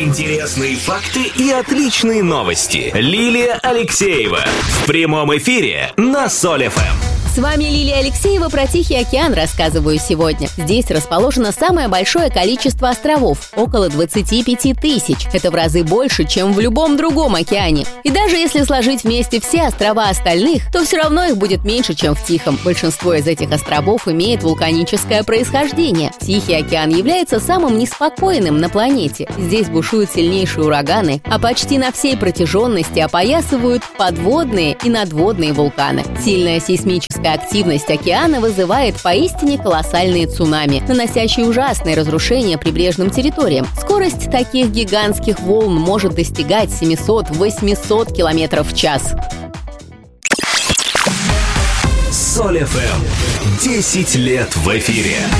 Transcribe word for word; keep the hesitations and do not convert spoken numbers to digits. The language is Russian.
Интересные факты и отличные новости. Лилия Алексеева в прямом эфире на Соль эф эм. С вами Лилия Алексеева, про Тихий океан рассказываю сегодня. Здесь расположено самое большое количество островов – около двадцати пяти тысяч. Это в разы больше, чем в любом другом океане. И даже если сложить вместе все острова остальных, то все равно их будет меньше, чем в Тихом. Большинство из этих островов имеет вулканическое происхождение. Тихий океан является самым неспокойным на планете. Здесь бушуют сильнейшие ураганы, а почти на всей протяженности опоясывают подводные и надводные вулканы. Сильная сейсмическая активность океана вызывает поистине колоссальные цунами, наносящие ужасные разрушения прибрежным территориям. Скорость таких гигантских волн может достигать семьсот-восемьсот километров в час. Соль эф эм. десять лет в эфире.